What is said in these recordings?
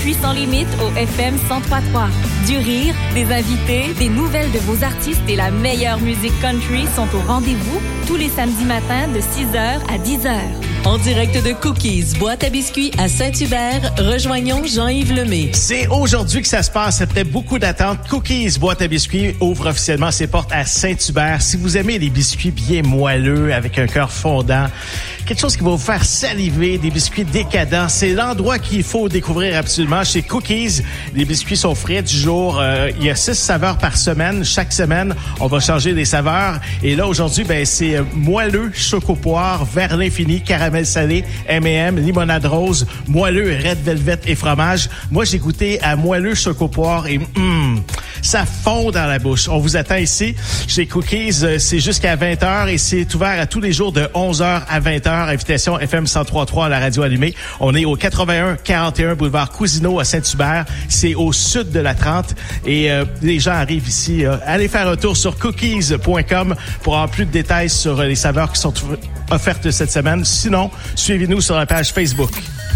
country sans limite au FM 103.3. Du rire, des invités, des nouvelles de vos artistes et la meilleure musique country sont au rendez-vous tous les samedis matins de 6h à 10h. En direct de Cookies, boîte à biscuits à Saint-Hubert, rejoignons Jean-Yves Lemay. C'est aujourd'hui que ça se passe. C'était beaucoup d'attentes. Cookies, boîte à biscuits, ouvre officiellement ses portes à Saint-Hubert. Si vous aimez les biscuits bien moelleux, avec un cœur fondant, quelque chose qui va vous faire saliver, des biscuits décadents, c'est l'endroit qu'il faut découvrir absolument. Chez Cookies, les biscuits sont frais du jour. Il y a 6 saveurs par semaine. Chaque semaine, on va changer les saveurs. Et là, aujourd'hui, c'est moelleux, choco-poire, vers l'infini, caramel salé, M&M, limonade rose, moelleux, red velvet et fromage. Moi, j'ai goûté à moelleux, choco-poire et ça fond dans la bouche. On vous attend ici. Chez Cookies, c'est jusqu'à 20h et c'est ouvert à tous les jours de 11h à 20h. Invitation FM 103.3 à la radio allumée. On est au 81-41 boulevard Cousineau à Saint-Hubert. C'est au sud de la 30 et les gens arrivent ici. Allez faire un tour sur cookies.com pour avoir plus de détails sur les saveurs qui sont offertes cette semaine. Sinon, suivez-nous sur la page Facebook.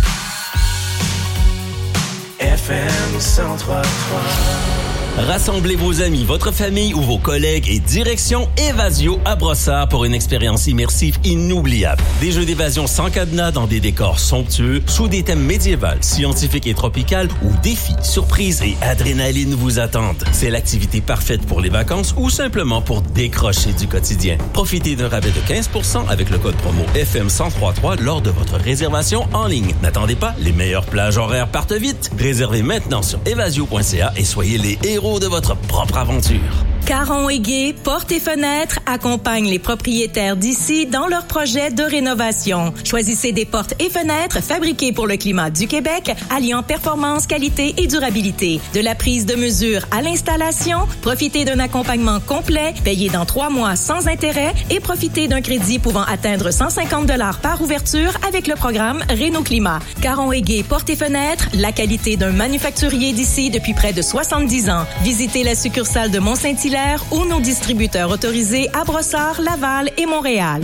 FM 103.3. Rassemblez vos amis, votre famille ou vos collègues et direction Évasio à Brossard pour une expérience immersive inoubliable. Des jeux d'évasion sans cadenas dans des décors somptueux, sous des thèmes médiévaux, scientifiques et tropicales où défis, surprises et adrénaline vous attendent. C'est l'activité parfaite pour les vacances ou simplement pour décrocher du quotidien. Profitez d'un rabais de 15% avec le code promo FM1033 lors de votre réservation en ligne. N'attendez pas, les meilleures plages horaires partent vite. Réservez maintenant sur evasio.ca et soyez les héros de votre propre aventure. Caron et Gay, portes et fenêtres accompagnent les propriétaires d'ici dans leurs projets de rénovation. Choisissez des portes et fenêtres fabriquées pour le climat du Québec, alliant performance, qualité et durabilité. De la prise de mesure à l'installation, profitez d'un accompagnement complet, payé dans 3 mois sans intérêt et profitez d'un crédit pouvant atteindre 150 $ par ouverture avec le programme Réno-Climat. Caron et Gay, portes et fenêtres, la qualité d'un manufacturier d'ici depuis près de 70 ans. Visitez la succursale de Mont-Saint-Hilaire ou nos distributeurs autorisés à Brossard, Laval et Montréal.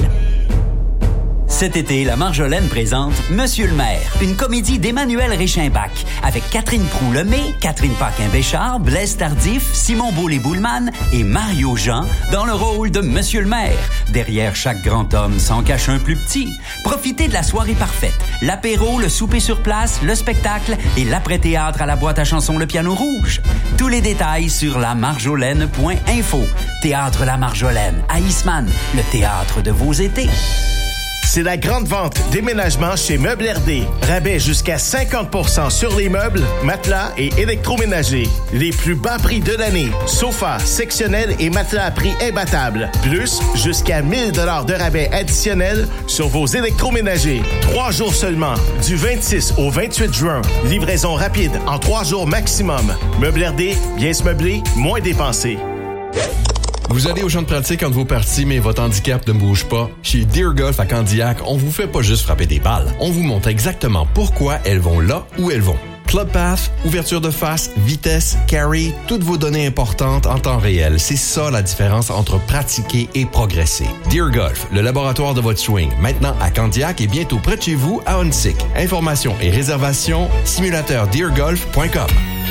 Cet été, la Marjolaine présente Monsieur le maire, une comédie d'Emmanuel Réchimbach avec Catherine Proulx-Lemay, Catherine Paquin-Béchard, Blaise Tardif, Simon Beaulieu-Boulman et Mario Jean dans le rôle de Monsieur le maire. Derrière chaque grand homme s'en cache un plus petit. Profitez de la soirée parfaite. L'apéro, le souper sur place, le spectacle et l'après-théâtre à la boîte à chansons Le Piano Rouge. Tous les détails sur lamarjolaine.info. Théâtre La Marjolaine, à Eastman, le théâtre de vos étés. C'est la grande vente déménagement chez Meubles RD. Rabais jusqu'à 50% sur les meubles, matelas et électroménagers. Les plus bas prix de l'année. Sofas, sectionnels et matelas à prix imbattable. Plus, jusqu'à 1 000 $ de rabais additionnels sur vos électroménagers. 3 jours seulement, du 26 au 28 juin. Livraison rapide en 3 jours maximum. Meubles RD, bien se meubler, moins dépenser. Vous allez au champ de pratique entre vos parties, mais votre handicap ne bouge pas? Chez Deer Golf à Candiac, on vous fait pas juste frapper des balles. On vous montre exactement pourquoi elles vont là où elles vont. Club Path, ouverture de face, vitesse, carry, toutes vos données importantes en temps réel. C'est ça la différence entre pratiquer et progresser. Deer Golf, le laboratoire de votre swing, maintenant à Candiac et bientôt près de chez vous à Huntsic. Informations et réservations, simulateurdeergolf.com.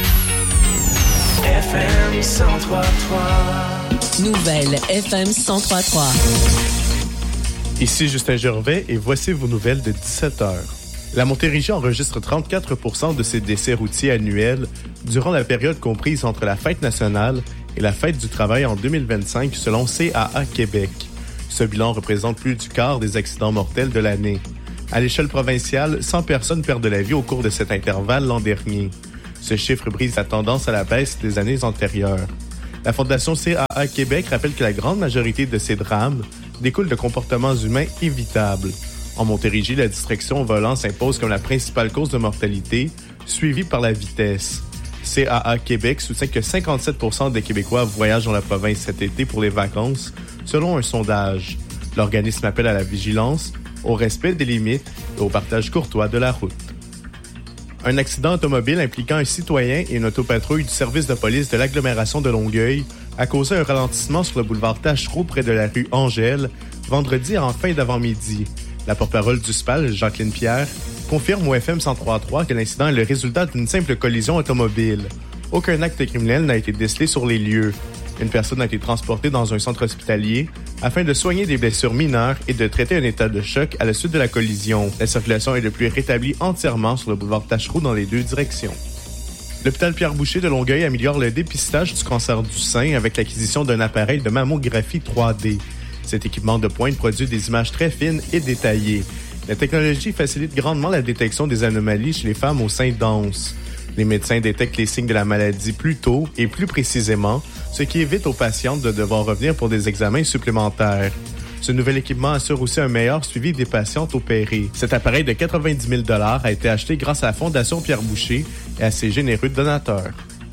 FM 103.3. Nouvelle FM 103.3. Ici Justin Gervais et voici vos nouvelles de 17h. La Montérégie enregistre 34% de ses décès routiers annuels durant la période comprise entre la fête nationale et la fête du travail en 2025 selon CAA Québec. Ce bilan représente plus du quart des accidents mortels de l'année. À l'échelle provinciale, 100 personnes perdent la vie au cours de cet intervalle l'an dernier. Ce chiffre brise la tendance à la baisse des années antérieures. La Fondation CAA Québec rappelle que la grande majorité de ces drames découlent de comportements humains évitables. En Montérégie, la distraction au volant s'impose comme la principale cause de mortalité, suivie par la vitesse. CAA Québec soutient que 57% des Québécois voyagent dans la province cet été pour les vacances, selon un sondage. L'organisme appelle à la vigilance, au respect des limites et au partage courtois de la route. Un accident automobile impliquant un citoyen et une autopatrouille du service de police de l'agglomération de Longueuil a causé un ralentissement sur le boulevard Tachereau près de la rue Angèle, vendredi en fin d'avant-midi. La porte-parole du SPAL, Jacqueline Pierre, confirme au FM 103.3 que l'incident est le résultat d'une simple collision automobile. Aucun acte criminel n'a été décelé sur les lieux. Une personne a été transportée dans un centre hospitalier afin de soigner des blessures mineures et de traiter un état de choc à la suite de la collision. La circulation est depuis rétablie entièrement sur le boulevard Tachereau dans les deux directions. L'hôpital Pierre-Boucher de Longueuil améliore le dépistage du cancer du sein avec l'acquisition d'un appareil de mammographie 3D. Cet équipement de pointe produit des images très fines et détaillées. La technologie facilite grandement la détection des anomalies chez les femmes au sein dense. Les médecins détectent les signes de la maladie plus tôt et plus précisément, ce qui évite aux patientes de devoir revenir pour des examens supplémentaires. Ce nouvel équipement assure aussi un meilleur suivi des patientes opérées. Cet appareil de 90 000 $ a été acheté grâce à la Fondation Pierre-Boucher et à ses généreux donateurs.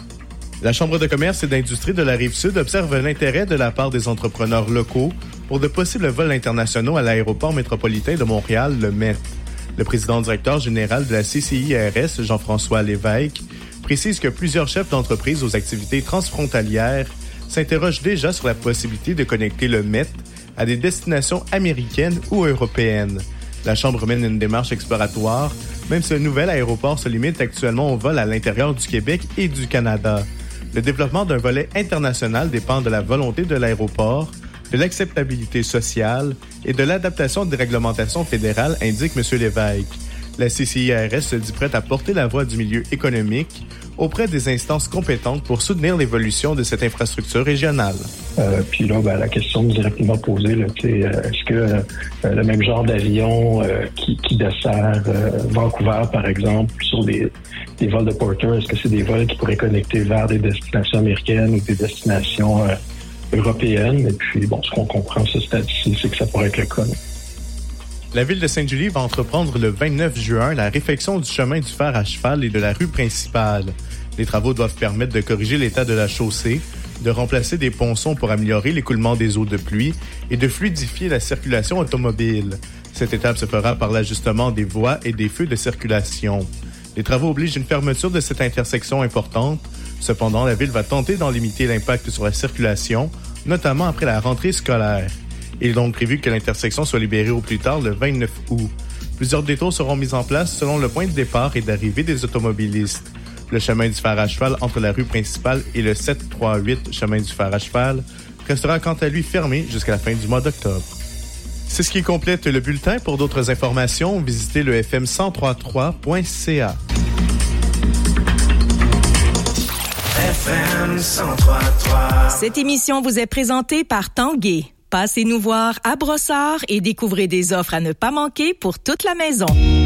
La Chambre de commerce et d'industrie de la Rive-Sud observe l'intérêt de la part des entrepreneurs locaux pour de possibles vols internationaux à l'aéroport métropolitain de Montréal, le MET. Le président-directeur général de la CCIRS, Jean-François Lévesque, précise que plusieurs chefs d'entreprise aux activités transfrontalières s'interrogent déjà sur la possibilité de connecter le MET à des destinations américaines ou européennes. La Chambre mène une démarche exploratoire, même si le nouvel aéroport se limite actuellement au vol à l'intérieur du Québec et du Canada. Le développement d'un volet international dépend de la volonté de l'aéroport, de l'acceptabilité sociale et de l'adaptation des réglementations fédérales, indique M. Lévesque. La CCIRS se dit prête à porter la voix du milieu économique auprès des instances compétentes pour soutenir l'évolution de cette infrastructure régionale. Puis là, la question directement posée, est-ce que le même genre d'avion qui dessert Vancouver, par exemple, sur des vols de Porter, est-ce que c'est des vols qui pourraient connecter vers des destinations américaines ou des destinations européennes? Et puis, ce qu'on comprend ce stade-ci, c'est que ça pourrait être le cas. La ville de Sainte-Julie va entreprendre le 29 juin la réfection du chemin du fer à cheval et de la rue principale. Les travaux doivent permettre de corriger l'état de la chaussée, de remplacer des ponçons pour améliorer l'écoulement des eaux de pluie et de fluidifier la circulation automobile. Cette étape se fera par l'ajustement des voies et des feux de circulation. Les travaux obligent une fermeture de cette intersection importante. Cependant, la ville va tenter d'en limiter l'impact sur la circulation, notamment après la rentrée scolaire. Il est donc prévu que l'intersection soit libérée au plus tard le 29 août. Plusieurs détours seront mis en place selon le point de départ et d'arrivée des automobilistes. Le chemin du fer à cheval entre la rue principale et le 738 chemin du fer à cheval restera quant à lui fermé jusqu'à la fin du mois d'octobre. C'est ce qui complète le bulletin. Pour d'autres informations, visitez le fm1033.ca. FM 103.3. Cette émission vous est présentée par Tanguay. Passez nous voir à Brossard et découvrez des offres à ne pas manquer pour toute la maison.